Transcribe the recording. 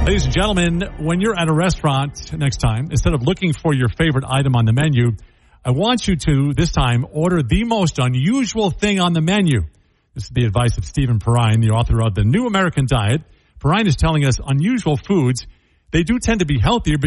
Ladies and gentlemen, when you're at a restaurant next time, instead of looking for your favorite item on the menu, I want you to, this time, order the most unusual thing on the menu. This is the advice of Stephen Perrine, the author of The New American Diet. Perrine is telling us unusual foods, they do tend to be healthier